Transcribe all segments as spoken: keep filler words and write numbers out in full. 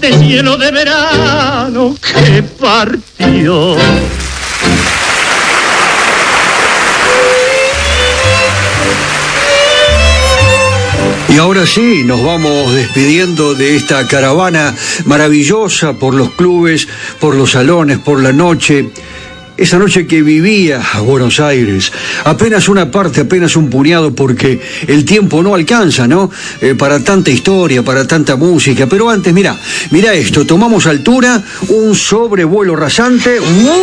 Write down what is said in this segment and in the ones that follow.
este cielo de verano que partió. Y ahora sí, nos vamos despidiendo de esta caravana maravillosa por los clubes, por los salones, por la noche. Esa noche que vivía a Buenos Aires, apenas una parte, apenas un puñado, porque el tiempo no alcanza, ¿no? Eh, para tanta historia, para tanta música. Pero antes, mira, mira esto, tomamos altura, un sobrevuelo rasante,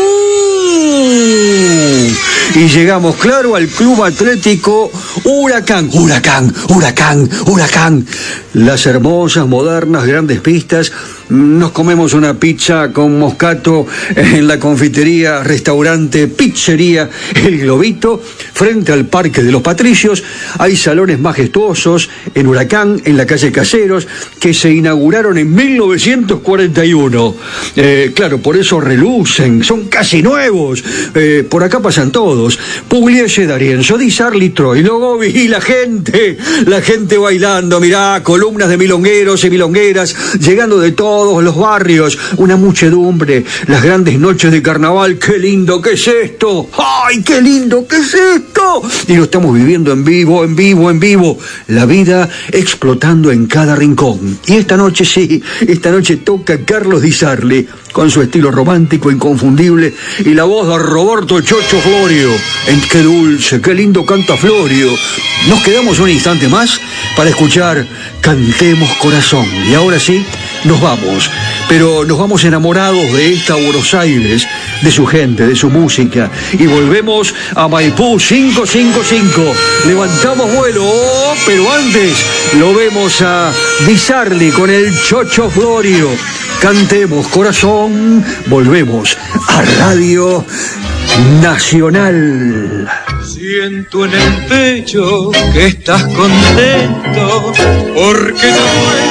¡uh! Y llegamos, claro, al Club Atlético Huracán, Huracán, Huracán, Huracán. Las hermosas, modernas, grandes pistas. Nos comemos una pizza con moscato en la confitería, restaurante, pizzería El Globito, frente al Parque de los Patricios. Hay salones majestuosos en Huracán, en la calle Caseros, que se inauguraron en mil novecientos cuarenta y uno. Eh, claro, por eso relucen, son casi nuevos. Eh, por acá pasan todos. Pugliese, D'Arienzo, Di Sarli, Troilo Gobi, y la gente, la gente bailando, mirá, columnas de milongueros y milongueras, llegando de todos los barrios, una muchedumbre, las grandes noches de carnaval. ¡Qué lindo que es esto! ¡Ay, qué lindo que es esto! Y lo estamos viviendo en vivo, en vivo, en vivo. La vida explotando en cada rincón. Y esta noche sí, esta noche toca Carlos Di Sarli, con su estilo romántico inconfundible y la voz de Roberto Chocho Florio. En qué dulce, qué lindo canta Florio. Nos quedamos un instante más para escuchar Cantemos Corazón. Y ahora sí, nos vamos. Pero nos vamos enamorados de esta Buenos Aires, de su gente, de su música. Y volvemos a Maipú cinco cinco cinco. Levantamos vuelo, pero antes lo vemos a Di Sarli con el Chocho Florio. Cantemos Corazón, volvemos a Radio Nacional. Siento en el pecho que estás contento porque no